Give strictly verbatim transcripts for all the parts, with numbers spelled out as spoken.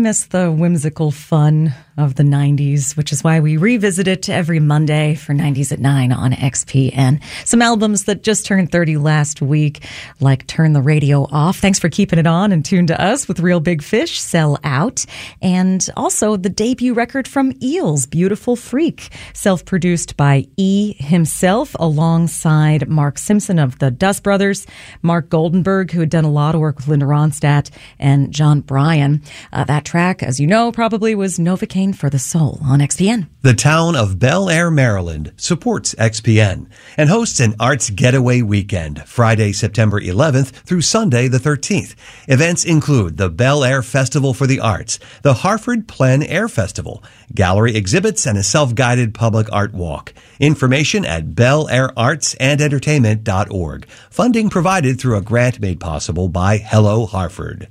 miss the whimsical fun of the nineties, which is why we revisit it every Monday for nineties at nine on X P N. Some albums that just turned thirty last week, like Turn the Radio Off. Thanks for keeping it on and tuned to us with Real Big Fish, Sell Out. And also the debut record from Eels, Beautiful Freak, self-produced by E himself alongside Mark Simpson of the Dust Brothers, Mark Goldenberg, who had done a lot of work with Linda Ronstadt, and John Bryan. Uh, that track, as you know, probably was Novocaine for the Soul on X P N. The town of Bel Air, Maryland supports X P N and hosts an arts getaway weekend, Friday, September eleventh through Sunday the thirteenth. Events include the Bel Air Festival for the Arts, the Harford Plein Air Festival, gallery exhibits, and a self-guided public art walk. Information at bel air arts and entertainment dot org. Funding provided through a grant made possible by Hello Harford.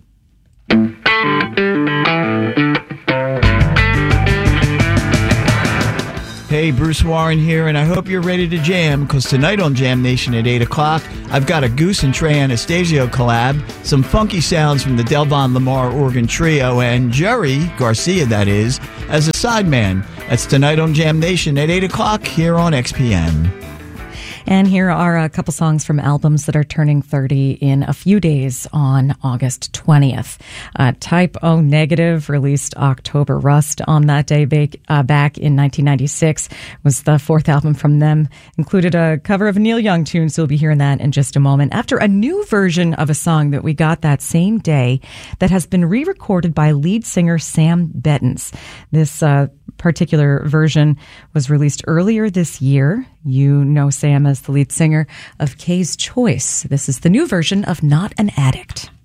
Hey, Bruce Warren here, and I hope you're ready to jam, because tonight on Jam Nation at eight o'clock, I've got a Goose and Trey Anastasio collab, some funky sounds from the Delvon Lamar Organ Trio, and Jerry Garcia, that is, as a sideman. That's tonight on Jam Nation at eight o'clock here on X P N. And here are a couple songs from albums that are turning thirty in a few days on August twentieth. Uh, Type O Negative released October Rust on that day back, uh, back in nineteen ninety-six. Was the fourth album from them. Included a cover of a Neil Young tune, so we'll be hearing that in just a moment. After a new version of a song that we got that same day that has been re-recorded by lead singer Sam Bettens. This uh, particular version was released earlier this year. You know Sam as the lead singer of Kay's Choice. This is the new version of Not an Addict.